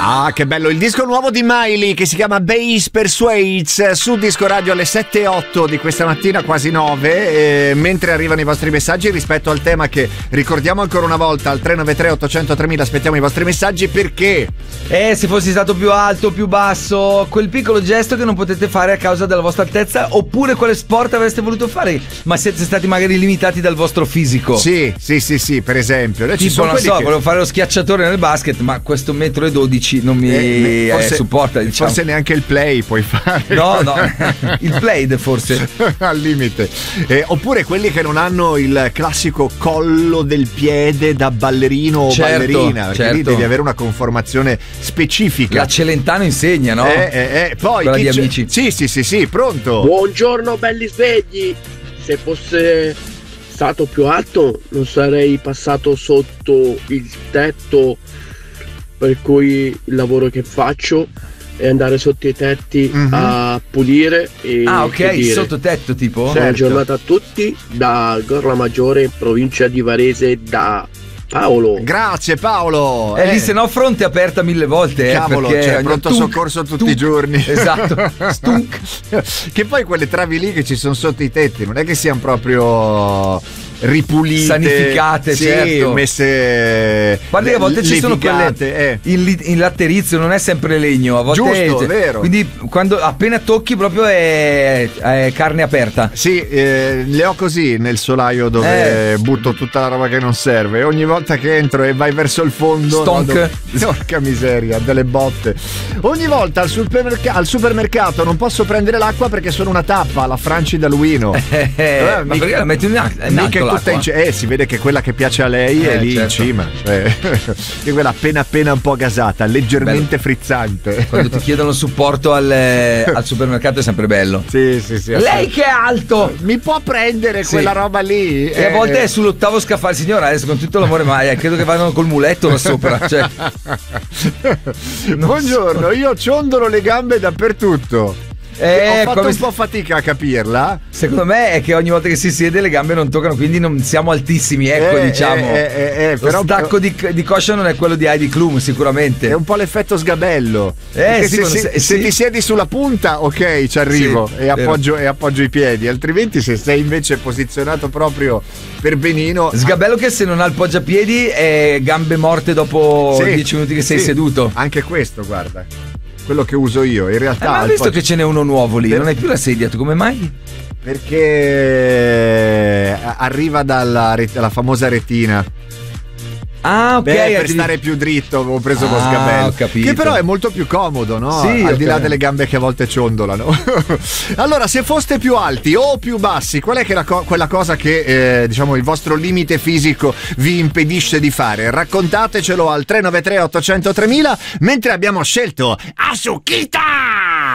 Ah, che bello, il disco nuovo di Miley che si chiama Bass Persuades su Disco Radio alle 7:08 di questa mattina, quasi 9, mentre arrivano i vostri messaggi rispetto al tema che ricordiamo ancora una volta al 393 800 3000. Aspettiamo i vostri messaggi perché se fossi stato più alto, più basso, quel piccolo gesto che non potete fare a causa della vostra altezza, oppure quale sport avreste voluto fare ma siete stati magari limitati dal vostro fisico. Sì, per esempio tipo, ci sono non so, che... volevo fare lo schiacciatore nel basket, ma questo 1,12 m non mi supporta, diciamo. Forse neanche il play puoi fare. No, il played forse al limite. Oppure quelli che non hanno il classico collo del piede da ballerino o ballerina, perché lì devi avere una conformazione specifica. La Celentano insegna, no? Poi quella di Amici. Sì, pronto. Buongiorno belli svegli. Se fosse stato più alto non sarei passato sotto il tetto, per cui il lavoro che faccio è andare sotto i tetti a pulire e ok, sottotetto tipo. Buona giornata a tutti da Gorla Maggiore, in provincia di Varese, da Paolo. Grazie Paolo. Lì se no fronte aperta 1000 volte. Cavolo, c'è pronto soccorso tutti i giorni. Esatto. Stunk. Che poi quelle travi lì che ci sono sotto i tetti non è che siano proprio ripulite, sanificate, certo, messe. Guarda che a volte ci sono quelle in latterizio, non è sempre legno, a volte giusto, vero. Quindi quando appena tocchi proprio è carne aperta. Sì, le ho così nel solaio dove butto tutta la roba che non serve. Ogni volta che entro e vai verso il fondo, porca miseria, delle botte. Ogni volta al supermercato non posso prendere l'acqua perché sono una tappa, la Francida-Luino. Ma perché la metti in alto? Si vede che quella che piace a lei è lì in cima, che quella appena un po' gasata, leggermente frizzante. Quando ti chiedono supporto al supermercato è sempre bello. Sì. Lei che è alto mi può prendere quella roba lì? E a volte è sull'ottavo scaffale. Signora, adesso con tutto l'amore, ma credo che vadano col muletto là sopra. Buongiorno, io ciondolo le gambe dappertutto. Ho fatto un po' fatica a capirla. Secondo me è che ogni volta che si siede le gambe non toccano, quindi non siamo altissimi, diciamo. Lo stacco di coscia non è quello di Heidi Klum, sicuramente. È un po' l'effetto sgabello. Se ti siedi sulla punta, ok, ci arrivo e appoggio i piedi. Altrimenti, se sei invece posizionato proprio per benino. Sgabello che se non ha il poggiapiedi è gambe morte dopo 10 minuti che sei seduto. Anche questo, guarda. Quello che uso io in realtà. Ma visto che ce n'è uno nuovo lì, non hai più la sedia, tu come mai? Perché arriva dalla famosa retina. Ah, ok. Per stare più dritto avevo preso lo sgabello. Ho capito. Che però è molto più comodo, no? Sì, al di là delle gambe che a volte ciondolano. Allora, se foste più alti o più bassi, qual è che quella cosa che diciamo il vostro limite fisico vi impedisce di fare? Raccontatecelo al 393 800 3000, mentre abbiamo scelto Asukita!